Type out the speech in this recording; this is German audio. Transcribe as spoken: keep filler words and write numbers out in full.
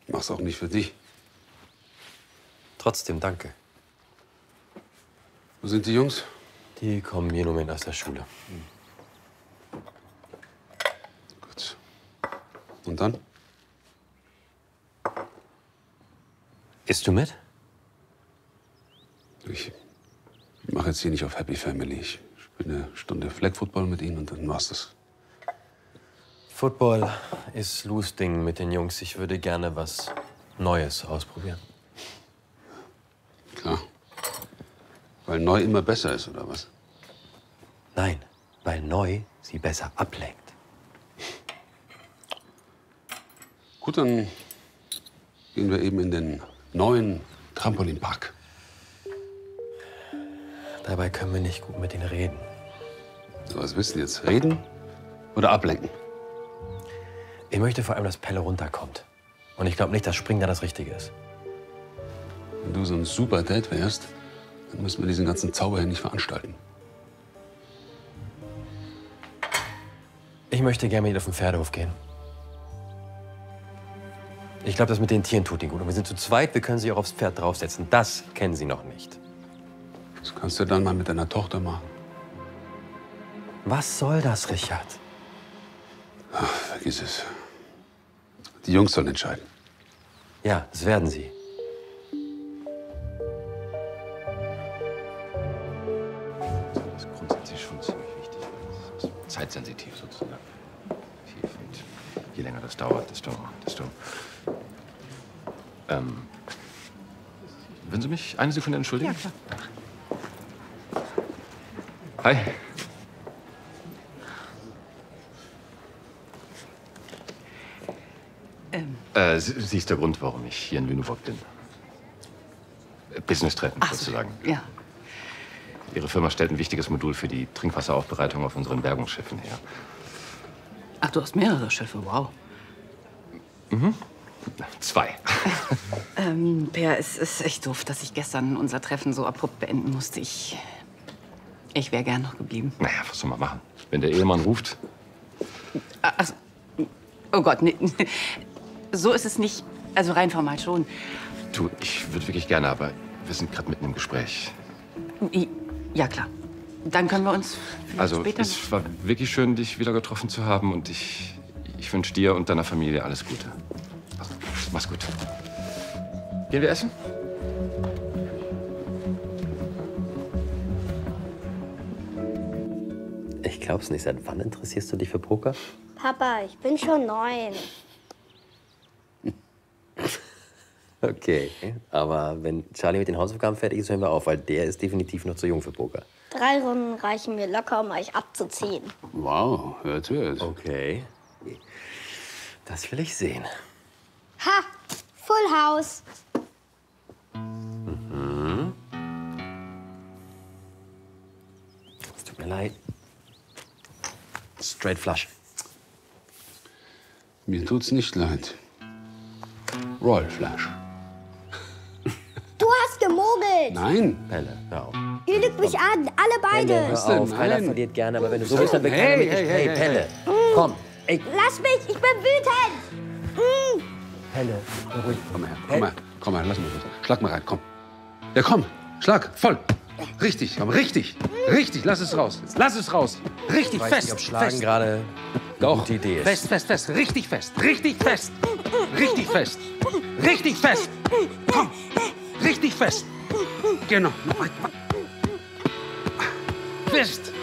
Mach's auch nicht für dich. Trotzdem danke. Wo sind die Jungs? Die kommen jeden Moment aus der Schule. Gut. Und dann? Isst du mit? Ich mache jetzt hier nicht auf Happy Family. Ich spiele eine Stunde Flag Football mit ihnen und dann war's das. Football ist Lus Ding mit den Jungs. Ich würde gerne was Neues ausprobieren. Klar. Weil neu immer besser ist, oder was? Nein, weil neu sie besser ablenkt. Gut, dann gehen wir eben in den neuen Trampolinpark. Dabei können wir nicht gut mit ihnen reden. So, was willst du jetzt? Reden oder ablenken? Ich möchte vor allem, dass Pelle runterkommt. Und ich glaube nicht, dass Springen da das Richtige ist. Wenn du so ein super Dad wärst, dann müssen wir diesen ganzen Zauber hier nicht veranstalten. Ich möchte gerne mit Ihnen auf den Pferdehof gehen. Ich glaube, das mit den Tieren tut Ihnen gut. Und wir sind zu zweit, wir können sich auch aufs Pferd draufsetzen. Das kennen Sie noch nicht. Das kannst du dann mal mit deiner Tochter machen. Was soll das, Richard? Ach, vergiss es. Die Jungs sollen entscheiden. Ja, das werden sie. Das ist grundsätzlich schon ziemlich wichtig. Das ist zeitsensitiv sozusagen. Viel, viel, je länger das dauert, desto... desto ähm, würden Sie mich eine Sekunde entschuldigen? Ja, klar. Hi. Ähm. Äh, sie, sie ist der Grund, warum ich hier in Lüneburg bin. Äh, Business-Treffen Ach so, sozusagen. ja. Ihre Firma stellt ein wichtiges Modul für die Trinkwasseraufbereitung auf unseren Bergungsschiffen her. Ach, du hast mehrere Schiffe, wow. Mhm. Zwei. Ähm, Per, es ist echt doof, dass ich gestern unser Treffen so abrupt beenden musste. Ich, ich wäre gern noch geblieben. Naja, was soll man machen? Wenn der Ehemann ruft. Ach, oh Gott, nee, so ist es nicht. Also rein formal schon. Du, ich würde wirklich gerne, aber wir sind gerade mitten im Gespräch. I- Ja, klar. Dann können wir uns vielleicht Also, später... es war wirklich schön, dich wieder getroffen zu haben. Und ich, ich wünsche dir und deiner Familie alles Gute. Also, mach's gut. Gehen wir essen? Ich glaub's nicht. Seit wann interessierst du dich für Poker? Papa, ich bin schon neun. Okay, aber wenn Charlie mit den Hausaufgaben fertig ist, hören wir auf, weil der ist definitiv noch zu jung für Poker. Drei Runden reichen mir locker, um euch abzuziehen. Wow, hört, hört. Okay. Das will ich sehen. Ha! Full House. Mhm. Es tut mir leid. Straight Flush. Mir tut's nicht leid. Royal Flash. Du hast gemogelt. Nein. Pelle, hör auf. Ihr lügt mich an, alle beide. Pelle, hör auf. denn? Keiner Nein. verliert gerne, aber wenn du so bist, dann wird Hey, keiner mit hey, dir- hey, Hey, hey, Pelle, komm. Ey, Lass mich, ich bin wütend. Mm. Pelle, sei ruhig. Komm her, komm her, komm her, lass mal los. Schlag mal rein, komm. Ja, komm, schlag, voll. Richtig, komm, richtig. Richtig, lass es raus. Lass es raus. Richtig Ich weiß fest. nicht, ob Schlagen fest. gerade eine Doch. gute Idee ist. Fest, fest, fest. Richtig fest. Richtig fest. Richtig fest. Richtig fest. Komm. Richtig fest. Genau. Fest.